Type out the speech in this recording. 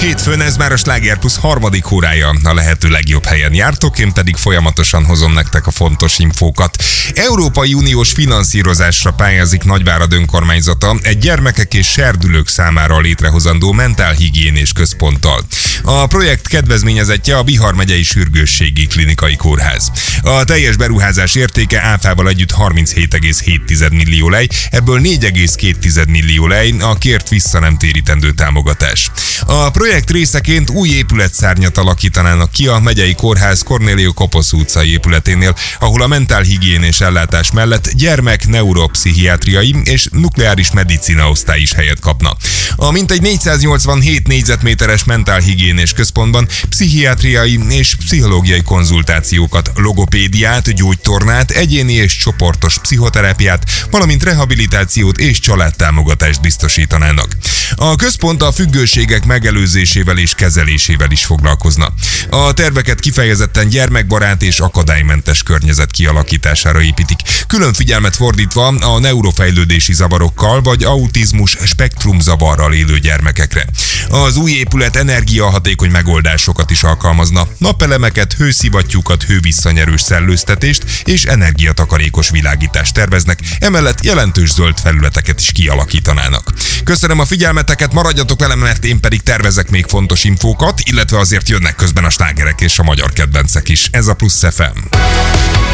Hétfőn ez már a Sláger Plus harmadik órája, a lehető legjobb helyen jártok, én pedig folyamatosan hozom nektek a fontos infókat. Európai Uniós finanszírozásra pályázik Nagyvárad önkormányzata egy gyermekek és serdülők számára létrehozandó mentálhigiénés központtal. A projekt kedvezményezettje a Bihar megyei sürgősségi klinikai kórház. A teljes beruházás értéke áfával együtt 37,7 millió lej, ebből 4,2 millió lej a kért vissza nem térítendő támogatás. A projekt részeként új épületszárnyat alakítanának ki a megyei kórház Cornélio Koposz utcai épületénél, ahol a mentálhigiénés ellátás mellett gyermek, neuropszichiátriai és nukleáris medicina osztály is helyet kapna. A mintegy 487 négyzetméteres mentálhigiénés központban pszichiátriai és pszichológiai konzultációkat, logopédiát, gyógytornát, egyéni és csoportos pszichoterápiát, valamint rehabilitációt és családtámogatást biztosítanának. A központ a függőségek megelőzésével és kezelésével is foglalkozna. A terveket kifejezetten gyermekbarát és akadálymentes környezet kialakítására építik, külön figyelmet fordítva a neurofejlődési zavarokkal vagy autizmus spektrumzavarral élő gyermekekre. Az új épület energiahatékony megoldásokat is alkalmazna, napelemeket, hőszivattyúkat, hővisszanyerős szellőztetést és energiatakarékos világítást terveznek, emellett jelentős zöld felületeket is kialakítanának. Köszönöm a figyelmeteket, maradjatok velem, mert én pedig tervezek még fontos infókat, illetve azért jönnek közben a slágerek és a magyar kedvencek is. Ez a Plusz FM.